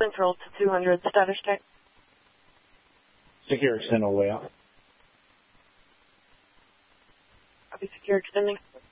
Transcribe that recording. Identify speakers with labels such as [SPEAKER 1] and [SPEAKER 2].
[SPEAKER 1] Central to 200, status check.
[SPEAKER 2] Secure extend all the way out.
[SPEAKER 1] Copy, secure extending.